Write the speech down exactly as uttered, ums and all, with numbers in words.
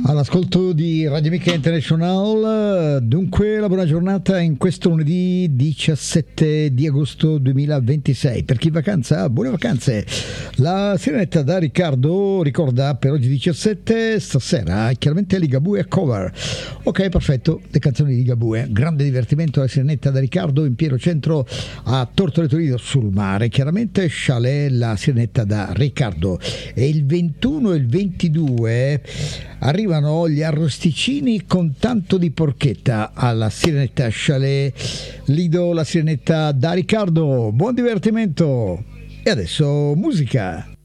All'ascolto di Radio Amica International, dunque la buona giornata in questo lunedì diciassette di agosto duemilaventisei. Per chi in vacanza, buone vacanze. La sirenetta da Riccardo ricorda per oggi diciassette, stasera chiaramente Ligabue cover. Ok, perfetto, le canzoni di Ligabue, grande divertimento. La sirenetta da Riccardo in pieno centro a Tortoreto Lido sul mare, chiaramente Chalet, la sirenetta da Riccardo. E il ventuno e il ventidue arrivano gli arrosticini con tanto di porchetta alla sirenetta Chalet Lido, la sirenetta da Riccardo. Buon divertimento e adesso musica.